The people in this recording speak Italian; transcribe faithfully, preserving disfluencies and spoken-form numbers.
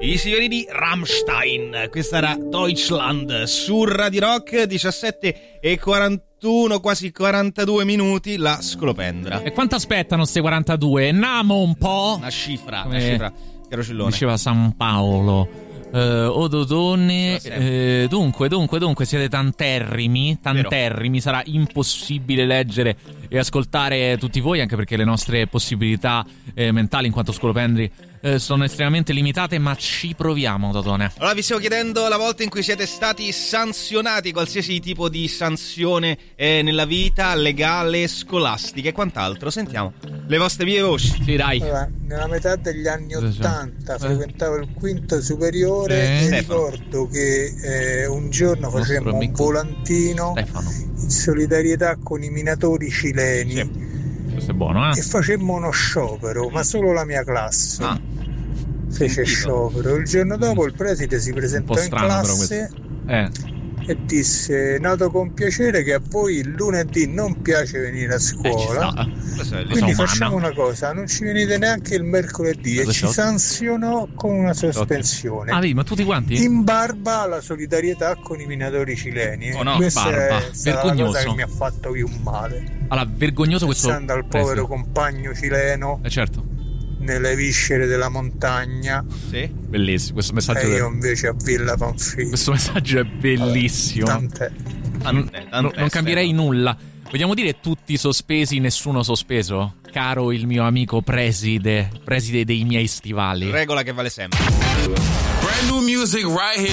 I signori di Rammstein, questa era Deutschland su Radio Rock, diciassette e quarantuno, quasi quarantadue minuti, la scolopendra. E quanto aspettano ste quarantadue? Namo un po'. Una cifra, Come una cifra, caro Cillone. Diceva San Paolo. Uh, Ododone, uh, dunque, dunque, dunque, siete tanterrimi, tanterrimi, sarà impossibile leggere e ascoltare tutti voi, anche perché le nostre possibilità eh, mentali in quanto scolopendri eh, sono estremamente limitate, ma ci proviamo, Totone. Allora vi stiamo chiedendo la volta in cui siete stati sanzionati, qualsiasi tipo di sanzione eh, nella vita, legale, scolastica e quant'altro. Sentiamo le vostre mie voci. Sì, dai. Allora, nella metà degli anni ottanta eh. frequentavo il quinto superiore eh. e ricordo che eh, un giorno facemmo un volantino Stefano. in solidarietà con i minatori cileni. Sì. Questo è buono, eh? E facemmo uno sciopero, ma solo la mia classe ah. fece sciopero. Il giorno dopo il preside si presentò in classe eh. e disse: noto con piacere che a voi il lunedì non piace venire a scuola, eh, quindi facciamo una cosa, non ci venite neanche il mercoledì. E ci sanzionò con una sospensione. Ah, vedi, ma tutti quanti? In barba alla solidarietà con i minatori cileni. Oh no, questa barba. è stata Vergognoso. la cosa che mi ha fatto più male. Allora, vergognoso questo. Pensando al povero compagno cileno. Eh certo. Nelle viscere della montagna. Sì. Bellissimo questo messaggio. E io del... invece a Villa Panfili. Questo messaggio è bellissimo. Vabbè, tant'è. Tant'è, tant'è, non cambierei nulla. Vogliamo dire tutti sospesi, nessuno sospeso? Caro il mio amico preside, preside dei miei stivali. Regola che vale sempre. Brand new music right here.